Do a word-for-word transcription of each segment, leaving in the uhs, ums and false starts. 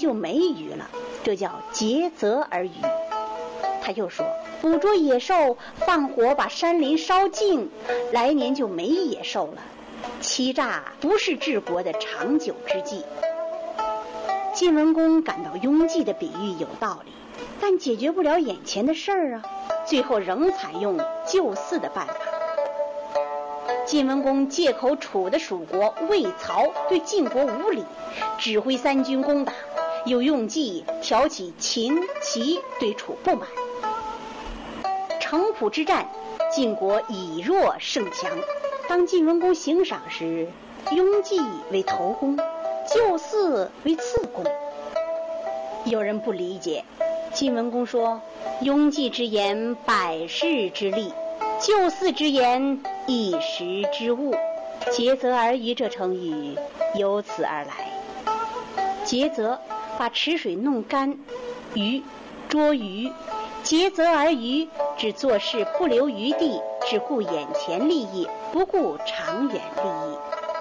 就没鱼了，这叫竭泽而渔。他又说，捕捉野兽，放火把山林烧尽，来年就没野兽了。欺诈不是治国的长久之计。晋文公感到雍季的比喻有道理，但解决不了眼前的事儿啊，最后仍采用救嗣的办法。晋文公借口楚的属国魏曹对晋国无礼，指挥三军攻打，又用计挑起秦齐对楚不满。城濮之战，晋国以弱胜强。当晋文公行赏时，雍季为头功，救嗣为次功。有人不理解，晋文公说，雍季之言百世之利，救嗣之言一时之务，竭泽而渔这成语由此而来。竭泽，把池水弄干，鱼，捉鱼，竭泽而渔，只做事不留余地，只顾眼前利益，不顾长远利益。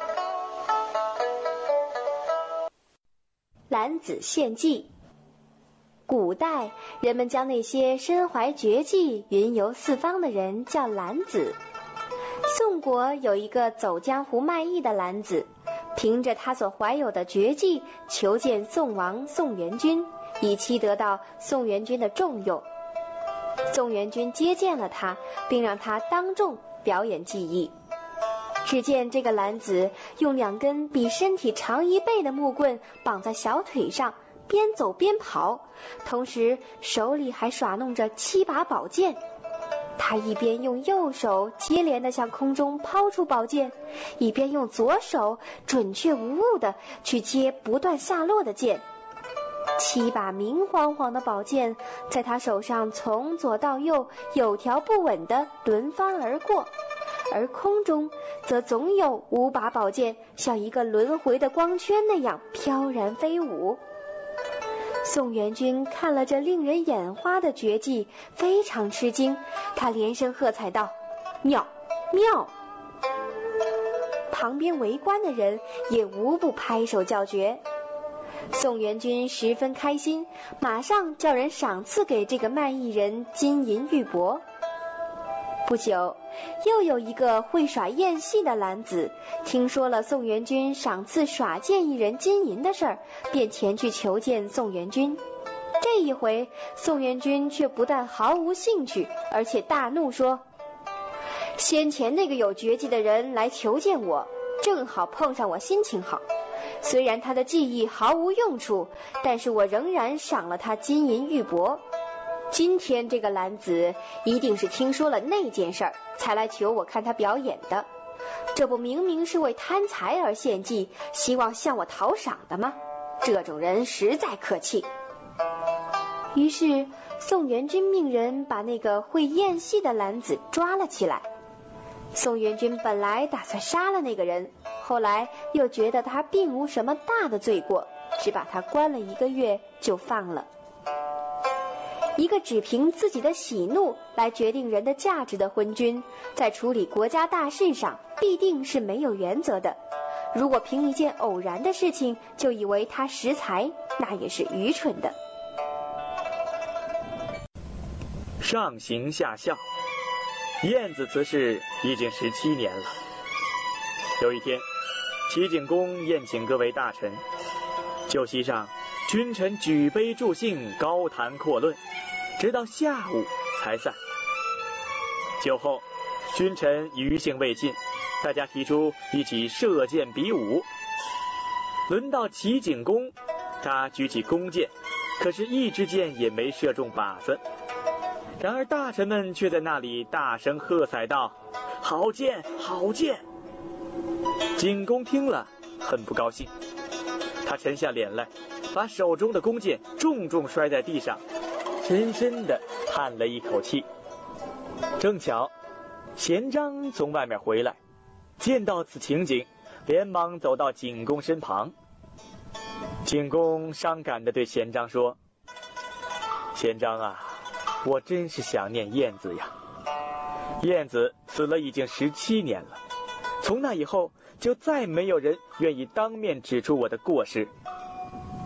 揽子献计。古代人们将那些身怀绝技、云游四方的人叫揽子。宋国有一个走江湖卖艺的揽子，凭着他所怀有的绝技，求见宋王宋元君，以期得到宋元君的重用。宋元君接见了他，并让他当众表演技艺。只见这个揽子用两根比身体长一倍的木棍绑在小腿上，边走边跑，同时手里还耍弄着七把宝剑。他一边用右手接连地向空中抛出宝剑，一边用左手准确无误地去接不断下落的剑。七把明晃晃的宝剑在他手上从左到右有条不紊地轮番而过，而空中则总有五把宝剑像一个轮回的光圈那样飘然飞舞。宋元君看了这令人眼花的绝技，非常吃惊，他连声喝彩道：妙妙！旁边围观的人也无不拍手叫绝。宋元君十分开心，马上叫人赏赐给这个卖艺人金银玉帛。不久，又有一个会耍燕戏的揽子，听说了宋元君赏赐耍剑一人金银的事儿，便前去求见宋元君。这一回，宋元君却不但毫无兴趣，而且大怒说：先前那个有绝技的人来求见我，正好碰上我心情好，虽然他的技艺毫无用处，但是我仍然赏了他金银玉帛。今天这个揽子一定是听说了那件事儿，才来求我看他表演的，这不明明是为贪财而献计，希望向我讨赏的吗？这种人实在可气。于是宋元君命人把那个会演戏的揽子抓了起来。宋元君本来打算杀了那个人，后来又觉得他并无什么大的罪过，只把他关了一个月就放了。一个只凭自己的喜怒来决定人的价值的昏君，在处理国家大事上必定是没有原则的。如果凭一件偶然的事情就以为他识才，那也是愚蠢的。 上行下效，晏子辞世已经十七年了。有一天，齐景公宴请各位大臣，酒席上君臣举杯助兴，高谈阔论，直到下午才散。酒后，君臣余兴未尽，大家提出一起射箭比武。轮到齐景公，他举起弓箭，可是一支箭也没射中靶子。然而大臣们却在那里大声喝彩道：好箭好箭！景公听了很不高兴，他沉下脸来，把手中的弓箭重重摔在地上，深深地叹了一口气。正巧贤章从外面回来，见到此情景，连忙走到景公身旁。景公伤感地对贤章说：贤章啊，我真是想念晏子呀。晏子死了已经十七年了，从那以后就再没有人愿意当面指出我的过失。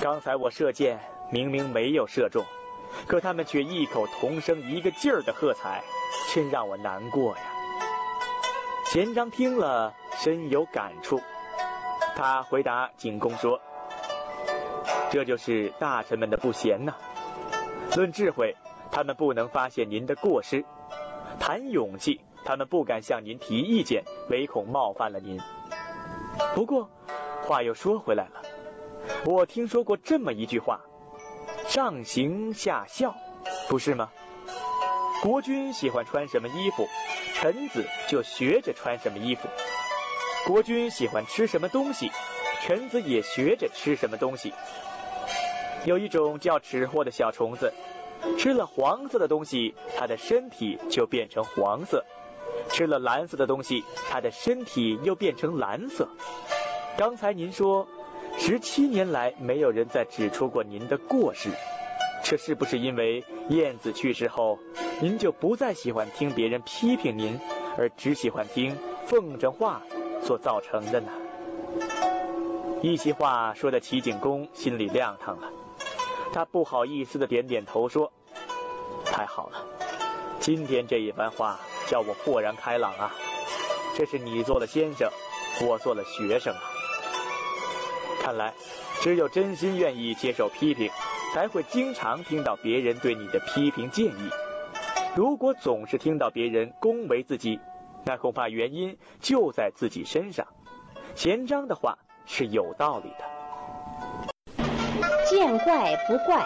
刚才我射箭明明没有射中，可他们却异口同声一个劲儿的喝彩，真让我难过呀。贤章听了深有感触，他回答景公说：这就是大臣们的不贤呐。论智慧，他们不能发现您的过失；谈勇气，他们不敢向您提意见，唯恐冒犯了您。不过话又说回来了，我听说过这么一句话：上行下效，不是吗？国君喜欢穿什么衣服，臣子就学着穿什么衣服；国君喜欢吃什么东西，臣子也学着吃什么东西。有一种叫齿货的小虫子，吃了黄色的东西，它的身体就变成黄色；吃了蓝色的东西，它的身体又变成蓝色。刚才您说十七年来没有人再指出过您的过失，这是不是因为晏子去世后，您就不再喜欢听别人批评您，而只喜欢听奉承话所造成的呢？一席话说的齐景公心里亮堂了，他不好意思的点点头说：太好了，今天这一番话叫我豁然开朗啊！这是你做了先生，我做了学生啊。看来只有真心愿意接受批评，才会经常听到别人对你的批评建议。如果总是听到别人恭维自己，那恐怕原因就在自己身上。贤章的话是有道理的。 见怪不怪。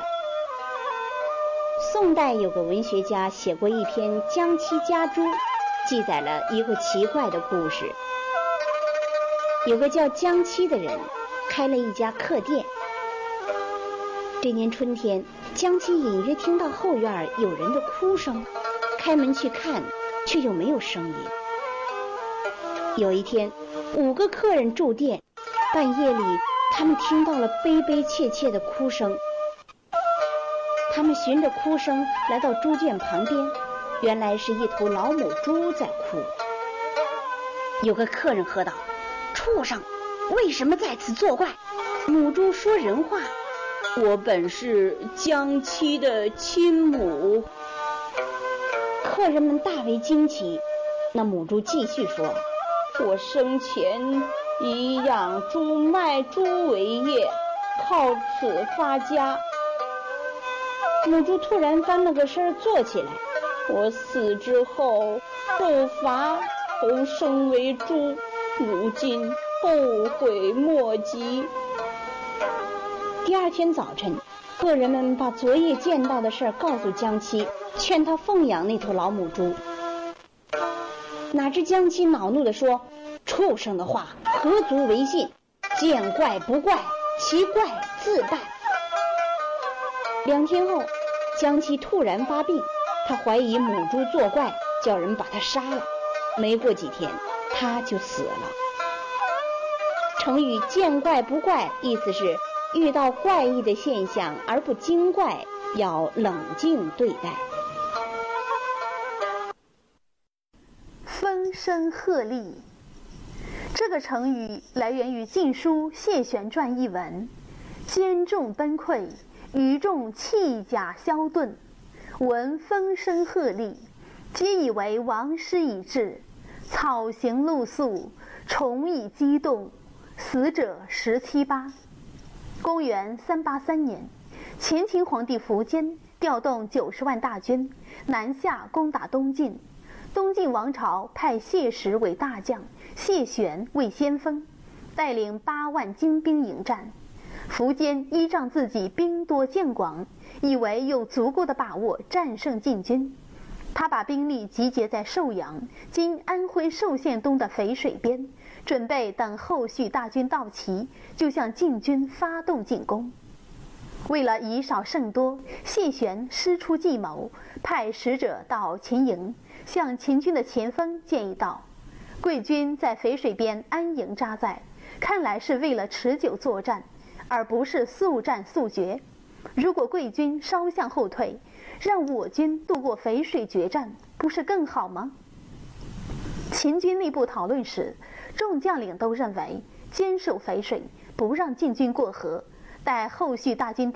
宋代有个文学家写过一篇《江妻家书》，记载了一个奇怪的故事。有个叫江妻的人开了一家客店。这年春天，江妻隐约听到后院有人的哭声，开门去看，却又没有声音。有一天，五个客人住店，半夜里他们听到了悲悲切切的哭声。他们循着哭声来到猪圈旁边，原来是一头老母猪在哭。有个客人喝道：畜生，为什么在此作怪？母猪说人话：我本是江妻的亲母。客人们大为惊奇。那母猪继续说：我生前以养猪卖猪为业，靠此发家。母猪突然翻了个身坐起来：我死之后受罚投生为猪，如今后悔莫及。第二天早晨，客人们把昨夜见到的事告诉江妻，劝他奉养那头老母猪。哪知江妻恼怒地说：畜生的话何足为信？见怪不怪，其怪自办。两天后，江妻突然发病，他怀疑母猪作怪，叫人把他杀了。没过几天，他就死了。成语见怪不怪，意思是遇到怪异的现象而不惊怪，要冷静对待。 风声鹤唳，这个成语来源于《晋书·谢玄传》一文：兼众崩溃，余众弃甲消遁，闻风声鹤唳，皆以为王师已至，草行露宿，虫已激动，死者十七八。公元三八三年，前秦皇帝苻坚调动九十万大军南下攻打东晋。东晋王朝派谢石为大将，谢玄为先锋，带领八万精兵迎战。苻坚依仗自己兵多将广，以为有足够的把握战胜晋军。他把兵力集结在寿阳（今安徽寿县东）的淝水边，准备等后续大军到齐，就向晋军发动进攻。为了以少胜多，谢玄施出计谋，派使者到秦营，向秦军的前锋建议道：贵军在淝水边安营扎寨，看来是为了持久作战，而不是速战速决。如果贵军稍向后退，让我军渡过淝水决战，不是更好吗？秦军内部讨论时，众将领都认为坚守淝水，不让晋军过河， 待后续大军